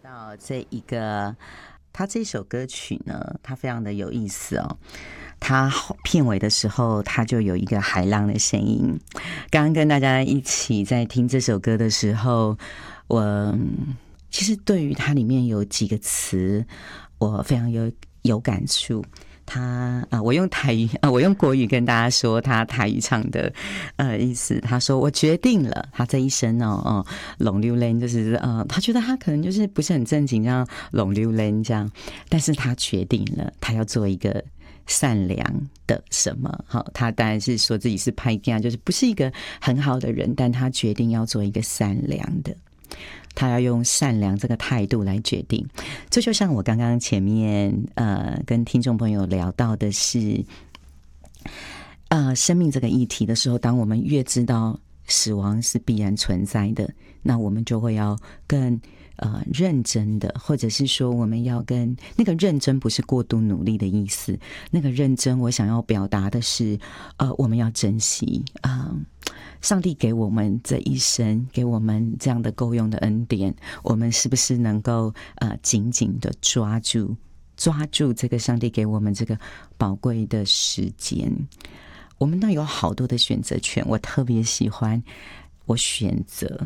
到这一个，他这首歌曲呢，它非常的有意思哦。它片尾的时候，它就有一个海浪的声音。刚刚跟大家一起在听这首歌的时候，我其实对于它里面有几个词，我非常有感触。我用台语我用国语跟大家说他台语唱的意思。他说我决定了，他这一生拢溜人，就是他觉得他可能就是不是很正经这样拢溜人这样，但是他决定了他要做一个善良的什么。好，他当然是说自己是歹囝，就是不是一个很好的人，但他决定要做一个善良的，他要用善良这个态度来决定。这就像我刚刚前面跟听众朋友聊到的是生命这个议题的时候，当我们越知道死亡是必然存在的，那我们就会要更认真的，或者是说我们要跟那个认真不是过度努力的意思，那个认真我想要表达的是我们要珍惜上帝给我们这一生，给我们这样的够用的恩典，我们是不是能够紧紧的抓住这个上帝给我们这个宝贵的时间。我们那有好多的选择权，我特别喜欢我选择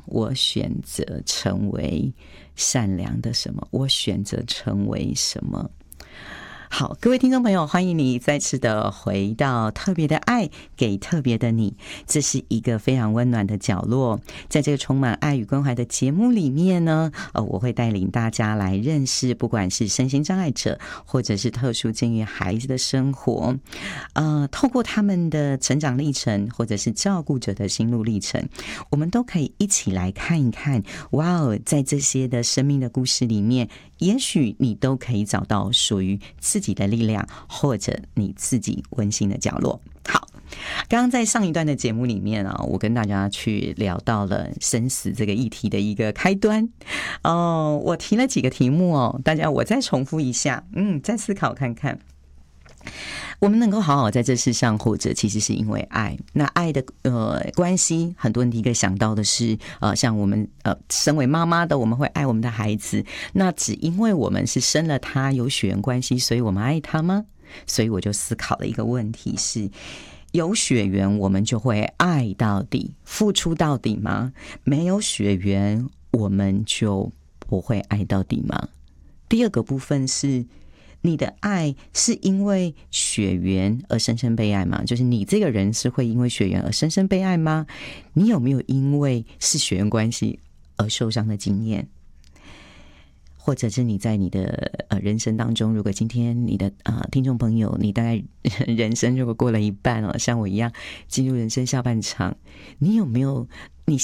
成为善良的什么，我选择成为什么。好，各位听众朋友，欢迎你再次的回到特别的爱给特别的你，这是一个非常温暖的角落。在这个充满爱与关怀的节目里面呢，我会带领大家来认识不管是身心障碍者或者是特殊境遇孩子的生活，透过他们的成长历程或者是照顾者的心路历程，我们都可以一起来看一看，哇哦，在这些的生命的故事里面，也许你都可以找到属于自己的力量，或者你自己温馨的角落。好，刚刚在上一段的节目里面我跟大家去聊到了生死这个议题的一个开端我提了几个题目大家我再重复一下，再思考看看。我们能够好好在这世上活着，其实是因为爱。那爱的关系，很多人第一个想到的是像我们身为妈妈的，我们会爱我们的孩子，那只因为我们是生了他有血缘关系，所以我们爱他吗？所以我就思考了一个问题是，有血缘我们就会爱到底，付出到底吗？没有血缘我们就不会爱到底吗？第二个部分是，你的爱是因为血缘而深深被爱吗？就是你这个人是会因为血缘而深深被爱吗？你有没有因为是血缘关系而受伤的经验？或者是你在你的人生当中，如果今天你的听众朋友，你大概人生如果过了一半像我一样进入人生下半场，你有没有